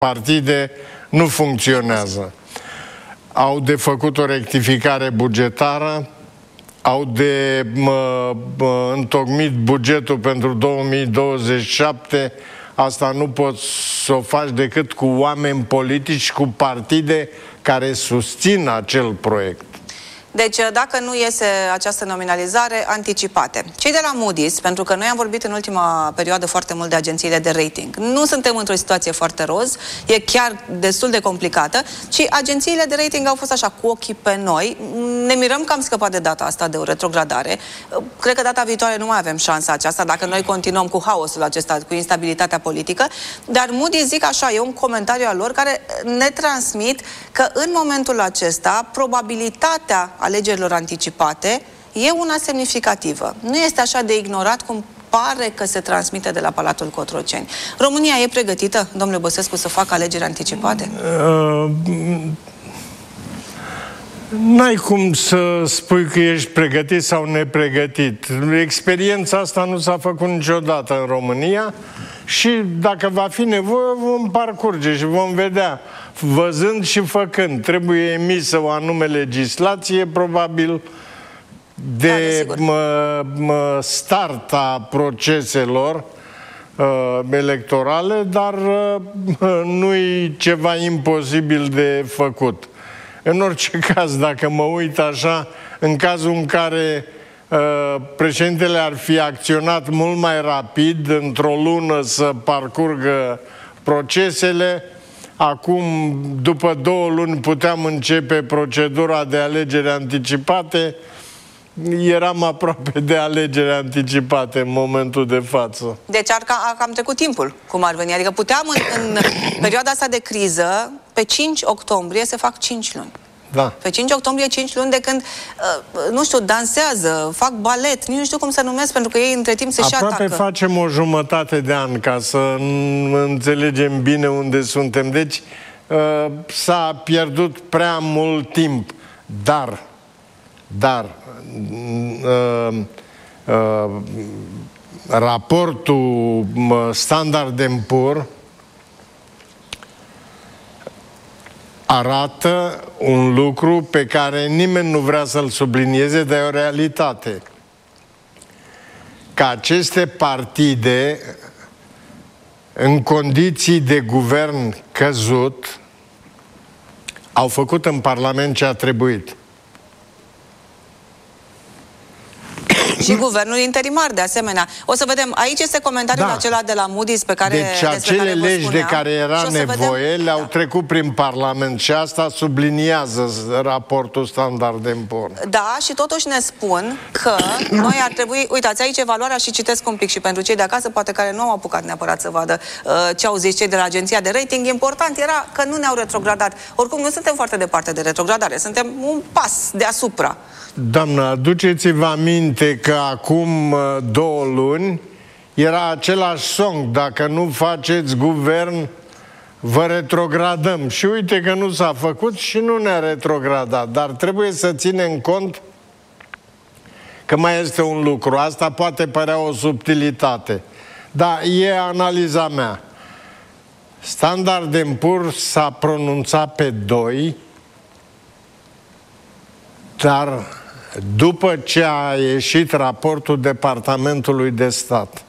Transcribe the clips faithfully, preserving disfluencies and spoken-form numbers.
partide nu funcționează. Au de făcut o rectificare bugetară, au de mă, mă, întocmit bugetul pentru două mii douăzeci și șapte. Asta nu poți să o faci decât cu oameni politici, cu partide care susțin acel proiect. Deci, dacă nu iese această nominalizare, anticipate. Cei de la Moody's, pentru că noi am vorbit în ultima perioadă foarte mult de agențiile de rating, nu suntem într-o situație foarte roz, e chiar destul de complicată, și agențiile de rating au fost așa, cu ochii pe noi. Ne mirăm că am scăpat de data asta de o retrogradare. Cred că data viitoare nu mai avem șansa aceasta, dacă noi continuăm cu haosul acesta, cu instabilitatea politică, dar Moody's, zic așa, e un comentariu al lor care ne transmit că în momentul acesta probabilitatea alegerilor anticipate e una semnificativă. Nu este așa de ignorat cum pare că se transmite de la Palatul Cotroceni. România e pregătită, domnule Băsescu, să facă alegeri anticipate? Uh, N-ai cum să spui că ești pregătit sau nepregătit. Experiența asta nu s-a făcut niciodată în România și dacă va fi nevoie vom parcurge și vom vedea. Văzând și făcând. Trebuie emisă o anume legislație, probabil, de mă, mă, start a proceselor uh, electorale, dar uh, nu-i ceva imposibil de făcut. În orice caz, dacă mă uit așa, în cazul în care uh, președintele ar fi acționat mult mai rapid, într-o lună să parcurgă procesele, acum, după două luni, puteam începe procedura de alegeri anticipate. Eram aproape de alegeri anticipate în momentul de față. Deci ar, a cam trecut timpul, cum ar veni. Adică puteam în, în perioada asta de criză, pe cinci octombrie, se fac cinci luni. Da. Pe cinci octombrie, cinci luni de când, uh, nu știu, dansează, fac balet, nu știu cum să numesc, pentru că ei între timp se și atacă. Aproape facem o jumătate de an ca să înțelegem bine unde suntem. Deci uh, s-a pierdut prea mult timp. Dar, dar, uh, uh, raportul Standard and Poor arată un lucru pe care nimeni nu vrea să-l sublinieze, dar e o realitate. Că aceste partide, în condiții de guvern căzut, au făcut în Parlament ce a trebuit. Și guvernul interimar, de asemenea. O să vedem, aici este comentariul da. acela de la Moody's pe care, deci acele care legi de care era nevoie vedem, le-au da. trecut prin Parlament și asta subliniază raportul Standard and Poor. Da, și totuși ne spun că noi ar trebui, uitați aici evaluarea și citesc un pic și pentru cei de acasă, poate care nu au apucat neapărat să vadă uh, ce au zis cei de la agenția de rating, important era că nu ne-au retrogradat. Oricum nu suntem foarte departe de retrogradare, suntem un pas deasupra. Doamnă, aduceți-vă aminte că acum două luni era același song: dacă nu faceți guvern, vă retrogradăm. Și uite că nu s-a făcut și nu ne-a retrogradat. Dar trebuie să ținem cont că mai este un lucru. Asta poate părea o subtilitate, dar e analiza mea. Standard and Poor s-a pronunțat pe doi, dar după ce a ieșit raportul Departamentului de Stat.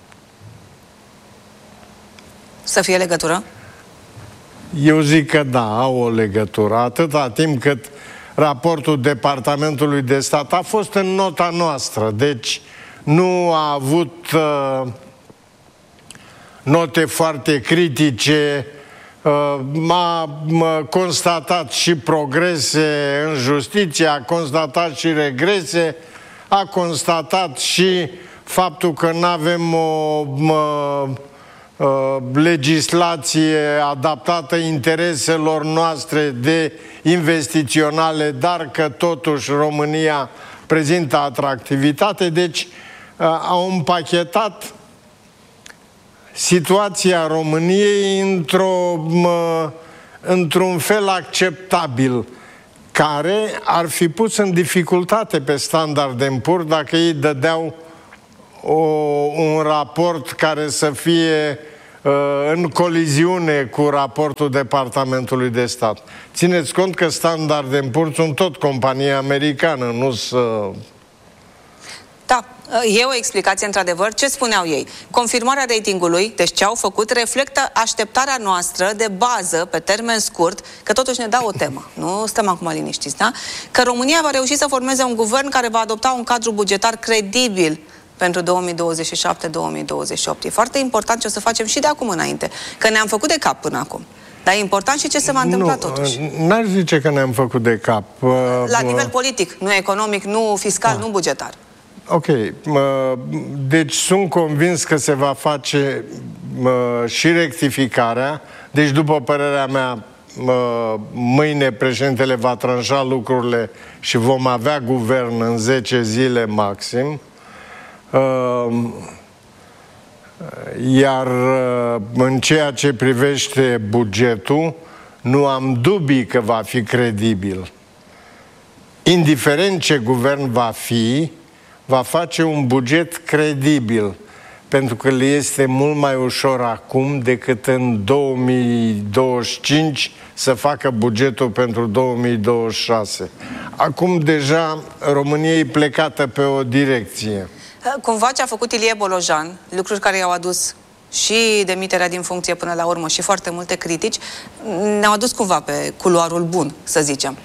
Să fie legătură? Eu zic că da, au o legătură. Atâta timp cât raportul Departamentului de Stat a fost în nota noastră, deci nu a avut uh, note foarte critice, a constatat și progrese în justiție, a constatat și regrese, a constatat și faptul că nu avem o mă, legislație adaptată intereselor noastre de investiționale, dar că totuși România prezintă atractivitate. Deci au împachetat situația României într-o, într-un fel acceptabil, care ar fi pus în dificultate pe Standard and Poor dacă ei dădeau o, un raport care să fie în coliziune cu raportul Departamentului de Stat. Țineți cont că Standard and Poor's sunt tot companie americană, nu să... Da, e o explicație într-adevăr. Ce spuneau ei? Confirmarea ratingului, deci ce au făcut, reflectă așteptarea noastră de bază, pe termen scurt, că totuși ne dau o temă. Nu stăm acum liniștiți, da? Că România va reuși să formeze un guvern care va adopta un cadru bugetar credibil pentru două mii douăzeci și șapte două mii douăzeci și opt. E foarte important ce o să facem și de acum înainte. Că ne-am făcut de cap până acum. Dar e important și ce se va întâmpla nu, totuși. N-aș zice că ne-am făcut de cap. La nivel politic, nu economic, nu fiscal, da. Nu bugetar. Ok. Deci sunt convins că se va face și rectificarea. Deci, după părerea mea, mâine președintele va tranșa lucrurile și vom avea guvern în zece zile maxim. Iar în ceea ce privește bugetul, nu am dubii că va fi credibil. Indiferent ce guvern va fi, va face un buget credibil, pentru că le este mult mai ușor acum decât în două mii douăzeci și cinci să facă bugetul pentru două mii douăzeci și șase. Acum deja România e plecată pe o direcție. Cumva ce a făcut Ilie Bolojan, lucruri care i-au adus și demiterea din funcție până la urmă și foarte multe critici, ne-au adus cumva pe culoarul bun, să zicem.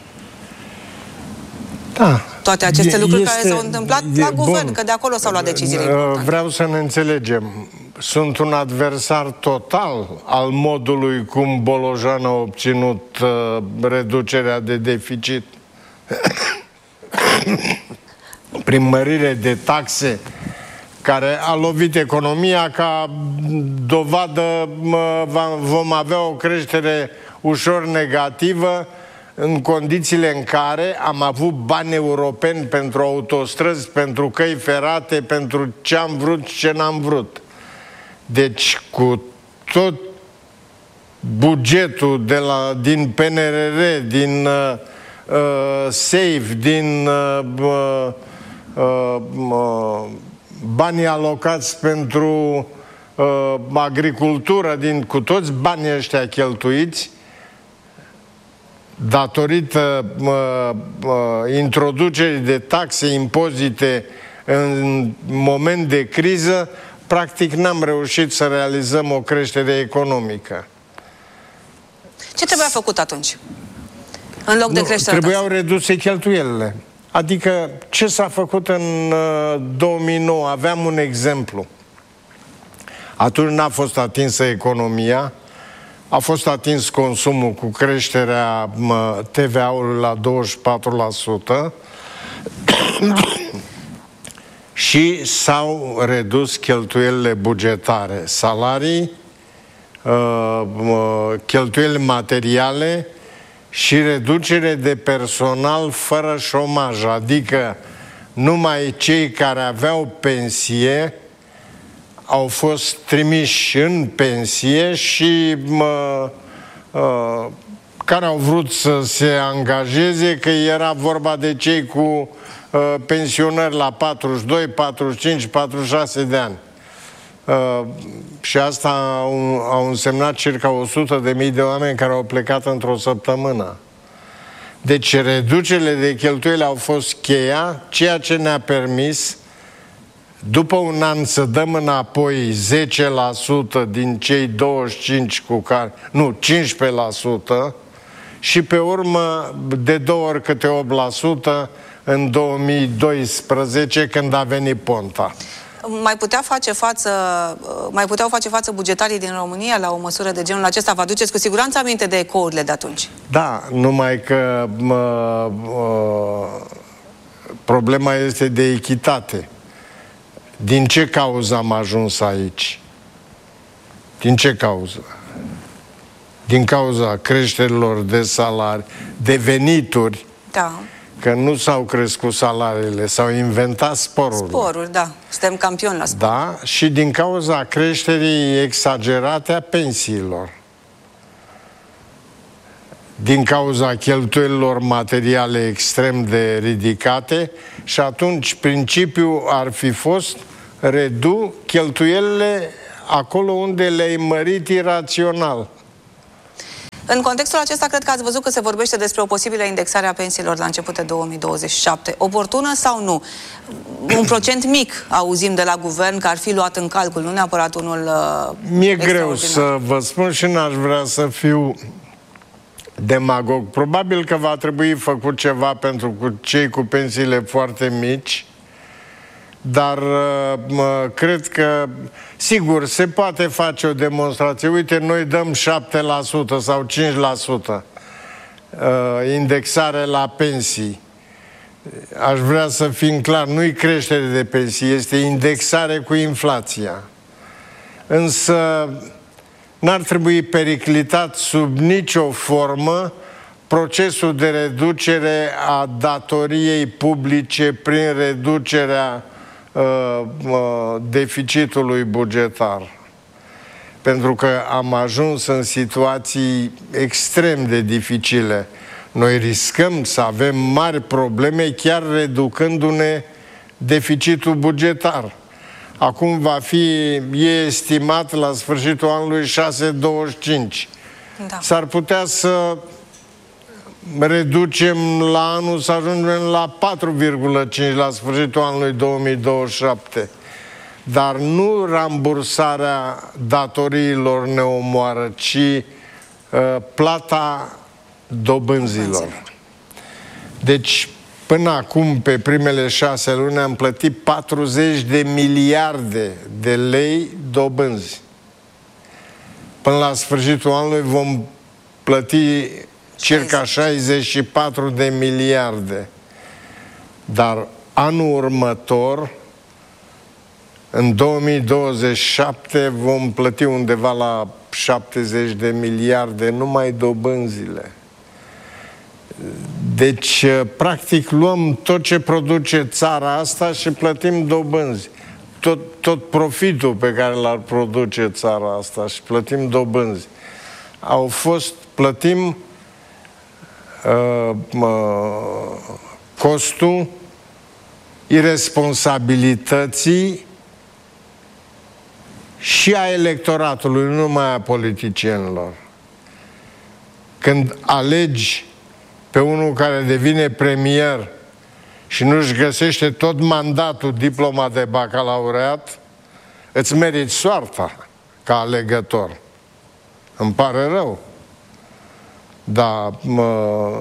Da. Toate aceste e, lucruri este, care s-au întâmplat e, la guvern, bun. Că de acolo s-au luat deciziile importante. Vreau să ne înțelegem. Sunt un adversar total al modului cum Bolojan a obținut uh, reducerea de deficit prin mărire de taxe, care a lovit economia. Ca dovadă vom avea o creștere ușor negativă în condițiile în care am avut bani europeni pentru autostrăzi, pentru căi ferate, pentru ce am vrut și ce n-am vrut. Deci cu tot bugetul de la, din P N R R, din uh, uh, SAFE, din uh, uh, uh, banii alocați pentru uh, agricultură, din, cu toți banii ăștia cheltuiți, datorită uh, uh, introducerii de taxe, impozite în moment de criză, practic n-am reușit să realizăm o creștere economică. Ce trebuia făcut atunci? În loc de nu, creștere. Trebuiau reduse cheltuielile. Adică ce s-a făcut în uh, două mii nouă? Aveam un exemplu. Atunci n-a fost atinsă economia, a fost atins consumul cu creșterea T V A-ului la douăzeci și patru la sută și s-au redus cheltuielile bugetare, salarii, cheltuieli materiale și reducere de personal fără șomaj, adică numai cei care aveau pensie au fost trimiși în pensie și mă, uh, care au vrut să se angajeze, că era vorba de cei cu uh, pensionări la patruzeci și doi, patruzeci și cinci, patruzeci și șase de ani. Uh, și asta au, au însemnat circa o sută de mii de oameni care au plecat într-o săptămână. Deci reducerile de cheltuieli au fost cheia, ceea ce ne-a permis după un an să dăm înapoi zece la sută din cei douăzeci și cinci cu care, nu, cincisprezece la sută și pe urmă de două ori câte opt la sută în două mii doisprezece, când a venit Ponta. Mai putea face față, mai puteau face față bugetarii din România la o măsură de genul acesta? Vă aduceți cu siguranță aminte de ecourile de atunci? Da, numai că mă, mă, problema este de echitate. Din ce cauză am ajuns aici? Din ce cauză? Din cauza creșterilor de salarii, de venituri, da. Că nu s-au crescut salariile, s-au inventat sporuri. Sporuri, da. Suntem campioni la sport. Da, și din cauza creșterii exagerate a pensiilor. Din cauza cheltuielilor materiale extrem de ridicate și atunci principiul ar fi fost redu cheltuielile acolo unde le-ai mărit irațional. În contextul acesta, cred că ați văzut că se vorbește despre o posibilă indexare a pensiilor la început de două mii douăzeci și șapte. Oportună sau nu? Un procent mic auzim de la guvern că ar fi luat în calcul, nu neapărat unul uh, Mi-e greu să vă spun și n-aș vrea să fiu demagog. Probabil că va trebui făcut ceva pentru cei cu pensiile foarte mici, dar mă, cred că, sigur, se poate face o demonstrație. Uite, noi dăm șapte la sută sau cinci la sută uh, indexare la pensii. Aș vrea să fim clar, nu-i creștere de pensii, este indexare cu inflația. Însă n-ar trebui periclitat sub nicio formă procesul de reducere a datoriei publice prin reducerea uh, uh, deficitului bugetar. Pentru că am ajuns în situații extrem de dificile. Noi riscăm să avem mari probleme chiar reducându-ne deficitul bugetar. Acum va fi, e estimat la sfârșitul anului șase virgulă douăzeci și cinci. Da. S-ar putea să reducem la anul, să ajungem la patru virgulă cinci la sfârșitul anului două mii douăzeci și șapte. Dar nu rambursarea datoriilor ne omoară, ci uh, plata dobânzilor. Deci, până acum, pe primele șase luni, am plătit patruzeci de miliarde de lei dobânzi. Până la sfârșitul anului vom plăti circa șaizeci și patru de miliarde. Dar anul următor, în două mii douăzeci și șapte, vom plăti undeva la șaptezeci de miliarde numai dobânzile. Deci, practic, luăm tot ce produce țara asta și plătim dobânzi. Tot, tot profitul pe care l-ar produce țara asta și plătim dobânzi. Au fost, plătim uh, uh, costul iresponsabilității și a electoratului, nu numai a politicienilor. Când alegi pe unul care devine premier și nu-și găsește tot mandatul, diploma de bacalaureat, îți meriți soarta ca alegător. Îmi pare rău. Dar mă,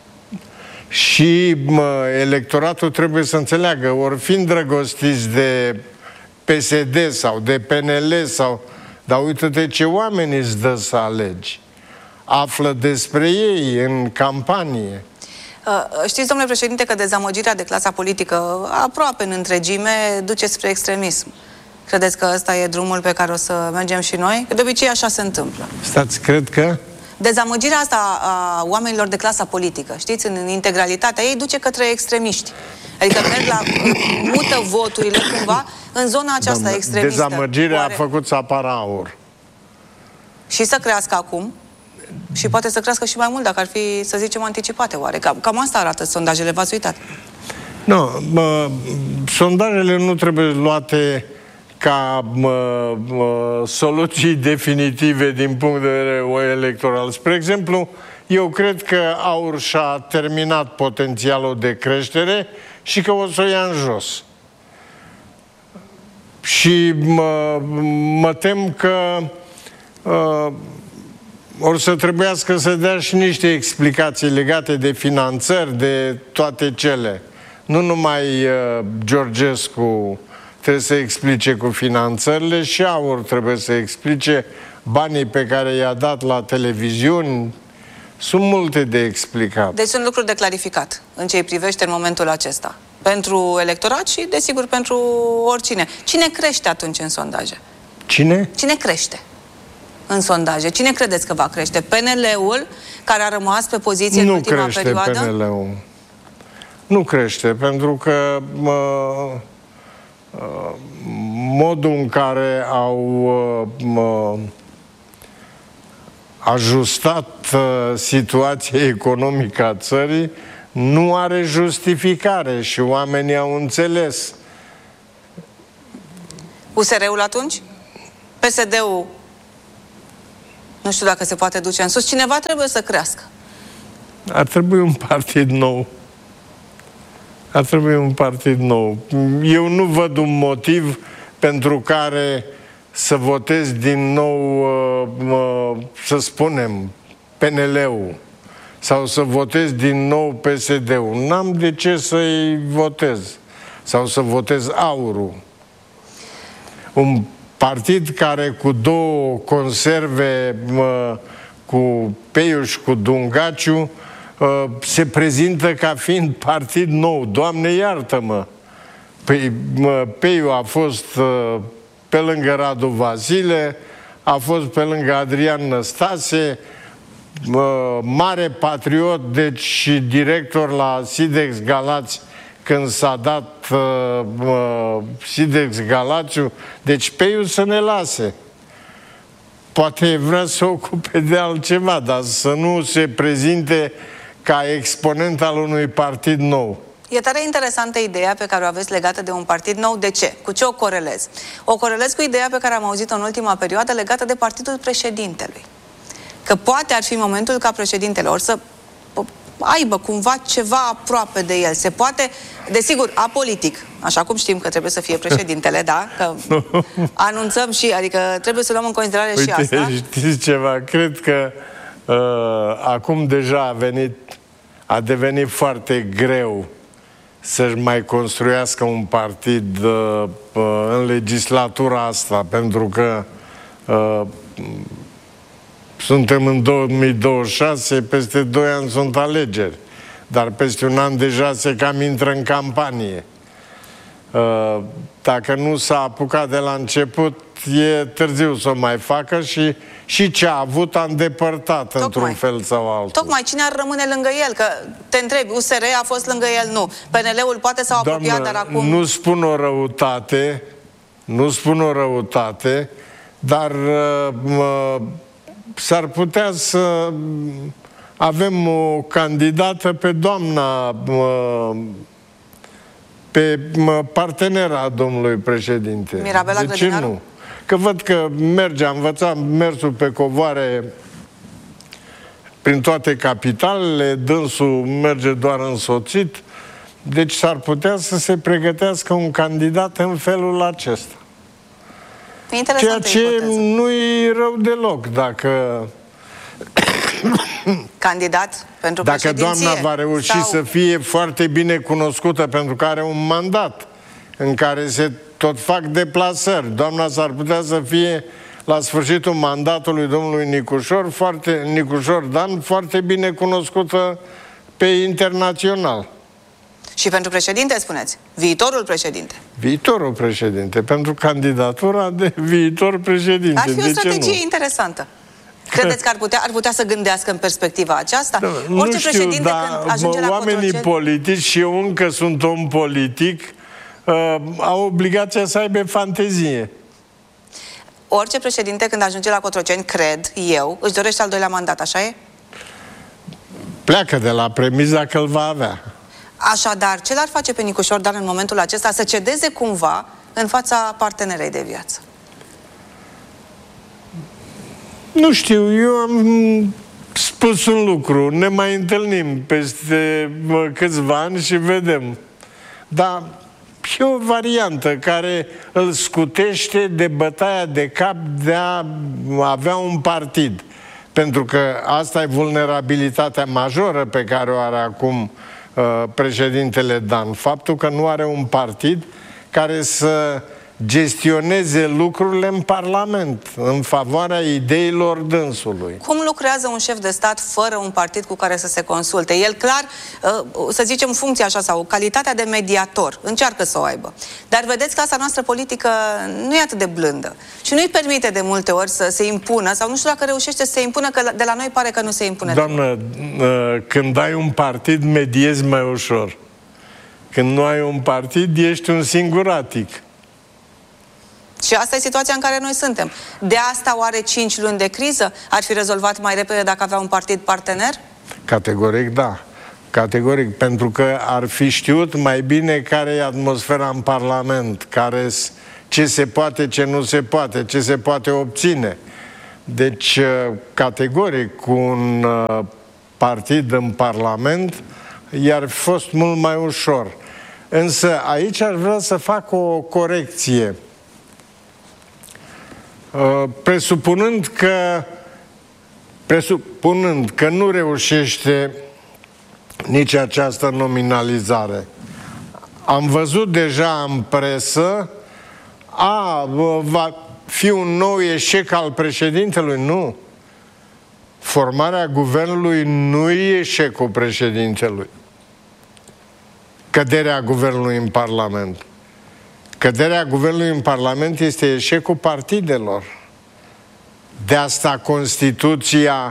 și mă, electoratul trebuie să înțeleagă, ori fiind drăgostiți de P S D sau de P N L sau... Dar uite-te ce oameni îți dă să alegi. Află despre ei în campanie. Știți, domnule președinte, că dezamăgirea de clasa politică aproape în întregime duce spre extremism. Credeți că ăsta e drumul pe care o să mergem și noi? Că de obicei așa se întâmplă. Stați, cred că... Dezamăgirea asta a oamenilor de clasa politică, știți, în integralitatea ei, duce către extremiști. Adică merg la... mută voturile cumva în zona aceasta Doamne, extremistă. Dezamăgirea Oare... a făcut să apară aur. Și să crească acum. Și poate să crească și mai mult dacă ar fi, să zicem, anticipate, oare? Cam, cam asta arată sondajele, v-ați uitat. Nu, mă, sondajele nu trebuie luate ca mă, mă, soluții definitive din punct de vedere electoral. Spre exemplu, eu cred că aur și-a terminat potențialul de creștere și că o să o ia în jos. Și mă, mă tem că uh, or să trebuiască să dea și niște explicații legate de finanțări, de toate cele. Nu numai uh, Georgescu trebuie să explice cu finanțările, și aur trebuie să explice banii pe care i-a dat la televiziuni. Sunt multe de explicat. Deci sunt lucruri de clarificat în ce îi privește în momentul acesta. Pentru electorat și, desigur, pentru oricine. Cine crește atunci în sondaje? Cine? Cine crește în sondaje? Cine credeți că va crește? P N L-ul, care a rămas pe poziție nu în ultima crește perioadă? P N L-ul. Nu crește, pentru că mă, modul în care au mă, ajustat situația economică a țării nu are justificare și oamenii au înțeles. U S R-ul atunci? P S D-ul nu știu dacă se poate duce în sus. Cineva trebuie să crească. Ar trebui un partid nou. Ar trebui un partid nou. Eu nu văd un motiv pentru care să votez din nou, să spunem, P N L-ul sau să votez din nou P S D-ul. N-am de ce să-i votez. Sau să votez Aurul. Un partid care cu două conserve, cu Peiu și cu Dungaciu, se prezintă ca fiind partid nou. Doamne, iartă-mă! Păi, Peiu a fost pe lângă Radu Vasile, a fost pe lângă Adrian Năstase, mare patriot, deci și director la Sidex Galați când s-a dat uh, Sidex Galațiu. Deci Peiu să ne lase. Poate vrea să se ocupe de altceva, dar să nu se prezinte ca exponent al unui partid nou. E tare interesantă ideea pe care o aveți legată de un partid nou. De ce? Cu ce o corelez? O corelez cu ideea pe care am auzit-o în ultima perioadă legată de partidul președintelui. Că poate ar fi momentul ca președintele ori să aibă cumva ceva aproape de el. Se poate, desigur, apolitic, așa cum știm că trebuie să fie președintele, da? Că anunțăm și, adică trebuie să luăm în considerare Uite, și asta. Știți ceva? Cred că uh, acum deja a venit, a devenit foarte greu să-și mai construiască un partid uh, uh, în legislatura asta, pentru că uh, suntem în două mii douăzeci și șase, peste doi ani sunt alegeri, dar peste un an deja se cam intră în campanie. Uh, dacă nu s-a apucat de la început, e târziu să o mai facă și, și ce a avut a îndepărtat într-un fel sau altul. Tocmai, cine ar rămâne lângă el? Că te întrebi, U S R a fost lângă el? Nu. P N L-ul poate s-a apropiat, dar acum... nu spun o răutate, nu spun o răutate, dar uh, s-ar putea să avem o candidată pe doamna, uh, pe partenera domnului președinte. Mirabela De ce nu? Că văd că merge, a învățat mersul pe covoare prin toate capitalele, dânsul merge doar însoțit, deci s-ar putea să se pregătească un candidat în felul acesta. Ceea ce nu-i rău deloc, dacă... Candidat pentru Dacă doamna va reuși sau... să fie foarte bine cunoscută, pentru că are un mandat în care se tot fac deplasări. Doamna s-ar putea să fie, la sfârșitul mandatului domnului Nicușor, foarte, Nicușor Dan, foarte bine cunoscută pe internațional. Și pentru președinte, spuneți? Viitorul președinte. Viitorul președinte, pentru candidatura de viitor președinte. Ar fi o de strategie ce nu? interesantă. Credeți că ar putea, ar putea să gândească în perspectiva aceasta? Da, Orice nu știu, președinte dar când ajunge la oamenii Cotroceni... politici, și eu încă sunt om politic, uh, au obligația să aibă fantezie. Orice președinte când ajunge la Cotroceni, cred eu, își dorește al doilea mandat, așa e? Pleacă de la premiza că îl va avea. Așadar, ce l-ar face pe Nicușor Dan în momentul acesta să cedeze cumva în fața partenerei de viață? Nu știu, eu am spus un lucru. Ne mai întâlnim peste câțiva ani și vedem. Dar e o variantă care îl scutește de bătaia de cap de a avea un partid. Pentru că asta e vulnerabilitatea majoră pe care o are acum uh, președintele Dan. Faptul că nu are un partid care să gestioneze lucrurile în Parlament, în favoarea ideilor dânsului. Cum lucrează un șef de stat fără un partid cu care să se consulte? El clar, să zicem, funcția așa sau calitatea de mediator, încearcă să o aibă. Dar vedeți că asta noastră politică nu e atât de blândă și nu-i permite de multe ori să se impună, sau nu știu dacă reușește să se impună, că de la noi pare că nu se impune. Doamnă, când ai un partid, mediezi mai ușor. Când nu ai un partid, ești un singuratic. Și asta e situația în care noi suntem. De asta oare cinci luni de criză ar fi rezolvat mai repede dacă avea un partid partener? Categoric da. Categoric, pentru că ar fi știut mai bine care e atmosfera în Parlament, care ce se poate, ce nu se poate, ce se poate obține. Deci, categoric, cu un partid în Parlament i-ar fi fost mult mai ușor. Însă aici aș vrea să fac o corecție. Presupunând că presupunând că nu reușește nici această nominalizare. Am văzut deja în presă, a, va fi un nou eșec al președintelui. Nu. Formarea guvernului nu e eșecul președintelui. Căderea guvernului în Parlament. Căderea guvernului în Parlament este eșecul partidelor. De asta Constituția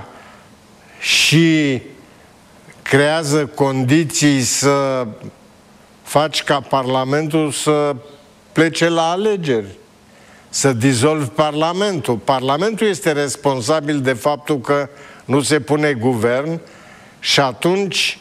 și creează condiții să faci ca Parlamentul să plece la alegeri, să dizolvi Parlamentul. Parlamentul este responsabil de faptul că nu se pune guvern și atunci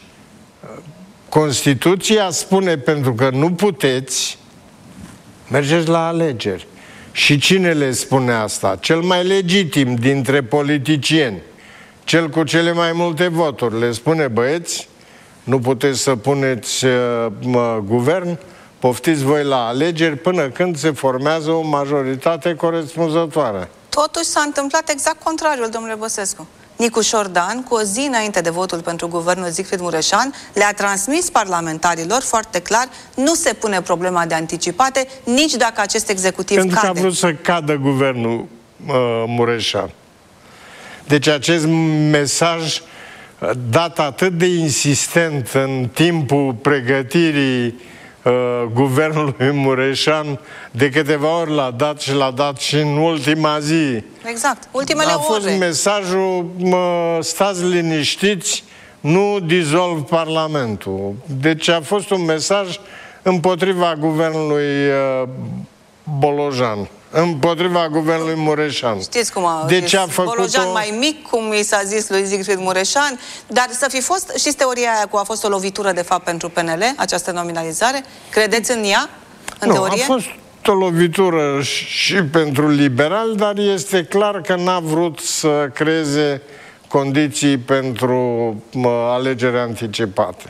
Constituția spune, pentru că nu puteți, mergeți la alegeri. Și cine le spune asta? Cel mai legitim dintre politicieni, cel cu cele mai multe voturi, le spune: băieți, nu puteți să puneți uh, mă, guvern, poftiți voi la alegeri până când se formează o majoritate corespunzătoare. Totuși s-a întâmplat exact contrariul, domnule Băsescu. Nicu Șordan, cu o zi înainte de votul pentru guvernul Siegfried Mureșan, le-a transmis parlamentarilor foarte clar: nu se pune problema de anticipate, nici dacă acest executiv pentru cade. Pentru că a vrut să cadă guvernul uh, Mureșan. Deci acest mesaj dat atât de insistent în timpul pregătirii uh, guvernului Mureșan, de câteva ori l-a dat și l-a dat și în ultima zi. Exact, ultimele a fost ore. mesajul: mă, stați liniștiți, nu dizolv Parlamentul. Deci a fost un mesaj împotriva guvernului uh, Bolojan, împotriva guvernului Mureșan. Știți cum a deci zis a făcut Bolojan o... mai mic, cum i s-a zis lui Siegfried Mureșan, dar să fi fost, știți teoria aia cu a fost o lovitură de fapt pentru P N L, această nominalizare? Credeți în ea? În nu, teorie? a fost o lovitură și pentru liberali, dar este clar că n-a vrut să creeze condiții pentru mă, alegeri anticipate.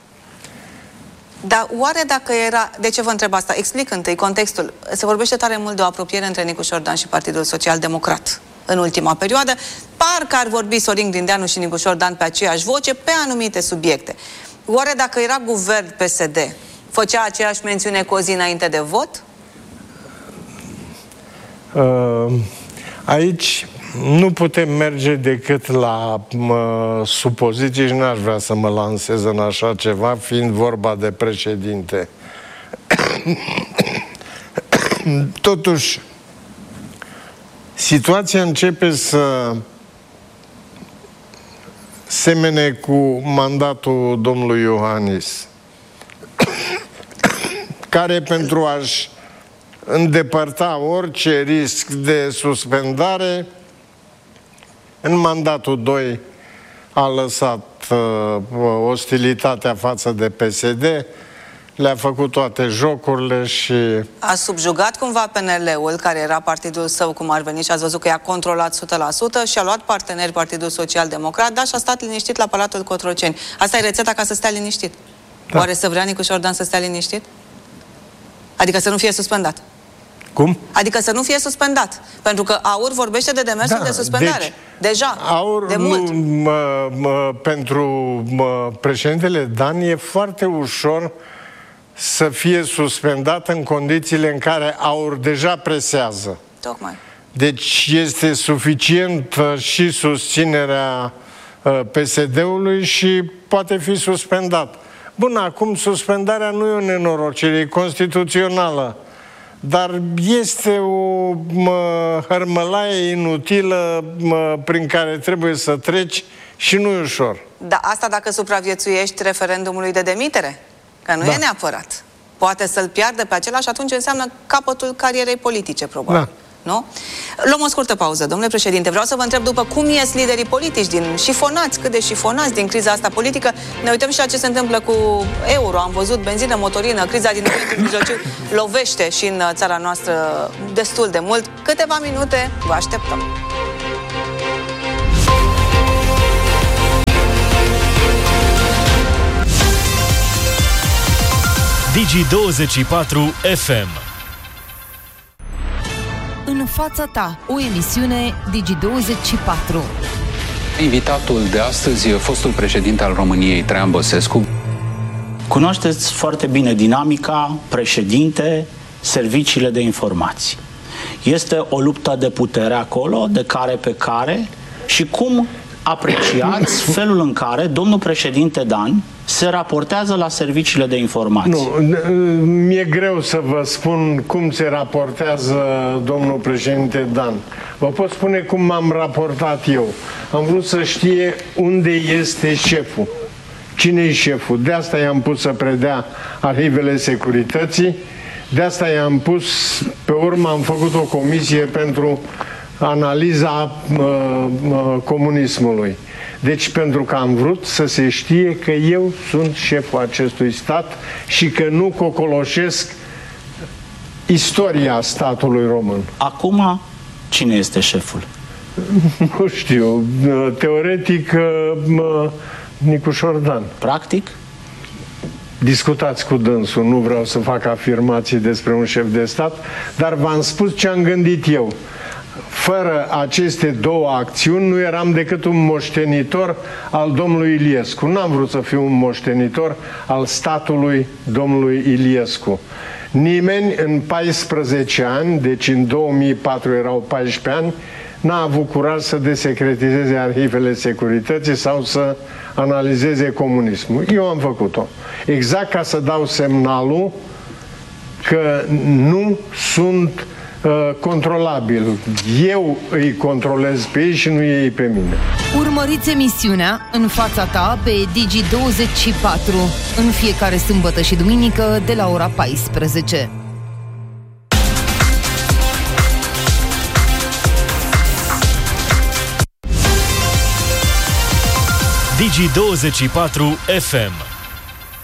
Dar oare dacă era... De ce vă întreb asta? Explic întâi contextul. Se vorbește tare mult de o apropiere între Nicu Șordan și Partidul Social Democrat în ultima perioadă. Parcă ar vorbi Sorin Grindeanu și Nicu Șordan pe aceeași voce pe anumite subiecte. Oare dacă era guvern P S D, făcea aceeași mențiune cu o zi înainte de vot? Uh, aici nu putem merge decât la mă, supoziții și n-aș vrea să mă lansez în așa ceva, fiind vorba de președinte. Totuși, situația începe să semene cu mandatul domnului Iohannis, care, pentru a-și îndepărta orice risc de suspendare, în mandatul doi a lăsat uh, ostilitatea față de P S D, le-a făcut toate jocurile și... A subjugat cumva P N L-ul, care era partidul său, cum ar veni, și ați văzut că i-a controlat o sută la sută și a luat parteneri Partidul Social Democrat, dar și a stat liniștit la Palatul Cotroceni. Asta e rețeta ca să stea liniștit. Da. Oare să vrea Nicu Șordan să stea liniștit? Adică să nu fie suspendat. Cum? Adică să nu fie suspendat. Pentru că AUR vorbește de demersul da, de suspendare. Deci, deja, AUR de mult. Nu, mă, mă, pentru mă, președintele Dan e foarte ușor să fie suspendat în condițiile în care AUR deja presează. Tocmai. Deci este suficient și susținerea P S D-ului și poate fi suspendat. Bun, acum suspendarea nu e o nenorocire, e constituțională. Dar este o mă, hărmălaie inutilă mă, prin care trebuie să treci și nu e ușor. Da, asta dacă supraviețuiești referendumului de demitere. Că nu da. e neapărat. Poate să-l piardă pe acela și atunci înseamnă capătul carierei politice, probabil. Da. nu? Luăm o scurtă pauză, domnule președinte. Vreau să vă întreb după cum ies liderii politici din șifonați, cât de șifonați din criza asta politică. Ne uităm și la ce se întâmplă cu euro. Am văzut benzină, motorină, criza din Orientul Mijlociu lovește și în țara noastră destul de mult. Câteva minute, vă așteptăm. Digi douăzeci și patru F M. În fața ta, o emisiune Digi douăzeci și patru. Invitatul de astăzi e fostul președinte al României, Traian Băsescu. Cunoașteți foarte bine dinamica, președinte, serviciile de informații. Este o luptă de putere acolo, de care pe care, și cum apreciați felul în care domnul președinte Dan se raportează la serviciile de informații? Nu, mi-e greu să vă spun cum se raportează domnul președinte Dan. Vă pot spune cum m-am raportat eu. Am vrut să știe unde este șeful. Cine e șeful? De asta i-am pus să predea arhivele securității, de asta i-am pus, pe urmă am făcut o comisie pentru analiza uh, uh, comunismului. Deci pentru că am vrut să se știe că eu sunt șeful acestui stat și că nu cocoloșesc istoria statului român. Acum, cine este șeful? Nu știu. Teoretic, uh, Nicușor Dan. Practic? Discutați cu dânsul, nu vreau să fac afirmații despre un șef de stat, dar v-am spus ce am gândit eu. Fără aceste două acțiuni nu eram decât un moștenitor al domnului Iliescu. N-am vrut să fiu un moștenitor al statului domnului Iliescu. Nimeni în paisprezece ani, deci în două mii patru erau paisprezece ani, n-a avut curaj să desecretizeze arhivele securității sau să analizeze comunismul. Eu am făcut-o. Exact ca să dau semnalul că nu sunt controlabil. Eu îi controlez pe ei și nu ei pe mine. Urmăriți emisiunea În fața ta pe Digi douăzeci și patru în fiecare sâmbătă și duminică de la ora paisprezece. Digi douăzeci și patru F M.